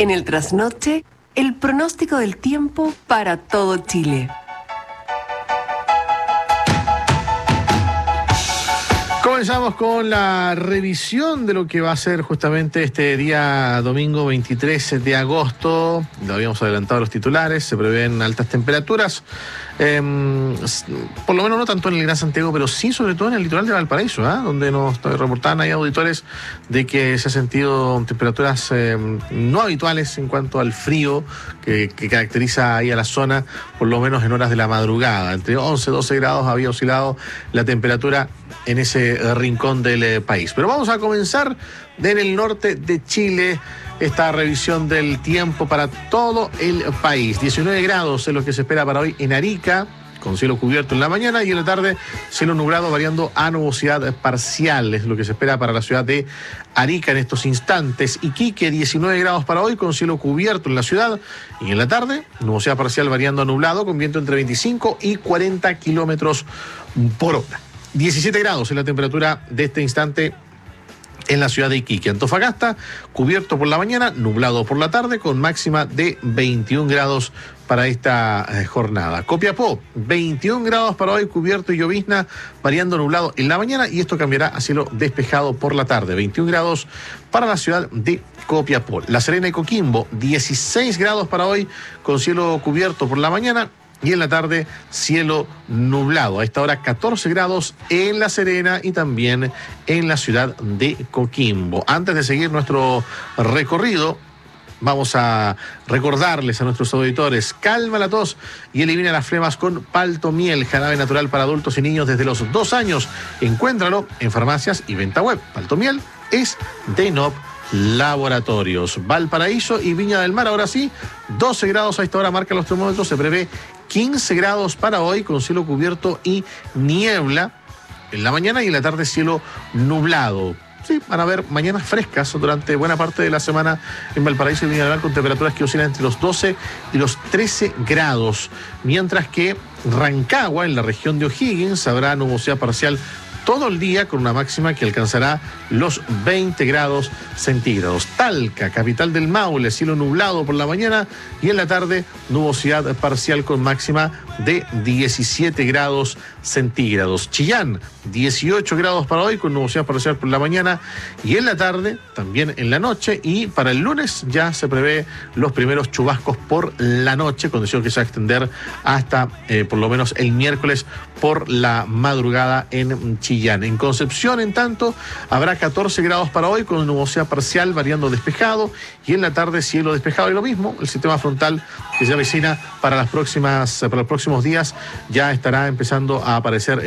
En el trasnoche, el pronóstico del tiempo para todo Chile. Comenzamos con la revisión de lo que va a ser justamente este día domingo 23 de agosto. Lo habíamos adelantado los titulares, se prevén altas temperaturas, por lo menos no tanto en el Gran Santiago, pero sí sobre todo en el litoral de Valparaíso, donde nos reportaban ahí auditores de que se han sentido temperaturas no habituales en cuanto al frío que caracteriza ahí a la zona, por lo menos en horas de la madrugada. Entre 11 y 12 grados había oscilado la temperatura en ese rincón del país. Pero vamos a comenzar en el norte de Chile esta revisión del tiempo para todo el país. 19 grados es lo que se espera para hoy en Arica, con cielo cubierto en la mañana, y en la tarde cielo nublado variando a nubosidad parcial, es lo que se espera para la ciudad de Arica en estos instantes. Iquique, 19 grados para hoy con cielo cubierto en la ciudad, y en la tarde nubosidad parcial variando a nublado con viento entre 25 y 40 kilómetros por hora. 17 grados es la temperatura de este instante en la ciudad de Iquique. Antofagasta, cubierto por la mañana, nublado por la tarde, con máxima de 21 grados para esta jornada. Copiapó, 21 grados para hoy, cubierto y llovizna, variando nublado en la mañana, y esto cambiará a cielo despejado por la tarde. 21 grados para la ciudad de Copiapó. La Serena y Coquimbo, 16 grados para hoy, con cielo cubierto por la mañana, y en la tarde, cielo nublado. A esta hora, 14 grados en La Serena y también en la ciudad de Coquimbo. Antes de seguir nuestro recorrido, vamos a recordarles a nuestros auditores: calma la tos y elimina las flemas con Paltomiel, jarabe natural para adultos y niños desde los 2 años. Encuéntralo en farmacias y venta web. Paltomiel es de NOP Laboratorios. Valparaíso y Viña del Mar, ahora sí, 12 grados a esta hora marcan los termómetros. Se prevé 15 grados para hoy con cielo cubierto y niebla en la mañana, y en la tarde cielo nublado. Sí, van a haber mañanas frescas durante buena parte de la semana en Valparaíso y Viña del Mar, con temperaturas que oscilan entre los 12 y los 13 grados. Mientras que Rancagua, en la región de O'Higgins, habrá nubosidad parcial todo el día con una máxima que alcanzará los 20 grados centígrados. Talca, capital del Maule, cielo nublado por la mañana, y en la tarde nubosidad parcial con máxima de 17 grados centígrados. Chillán, 18 grados para hoy con nubosidad parcial por la mañana, y en la tarde, también en la noche, y para el lunes ya se prevé los primeros chubascos por la noche, condición que se va a extender hasta por lo menos el miércoles por la madrugada en Chillán. En Concepción, en tanto, habrá 14 grados para hoy con nubosidad parcial variando despejado, y en la tarde cielo despejado. Y lo mismo, el sistema frontal que se avecina para los próximos días ya estará empezando a aparecer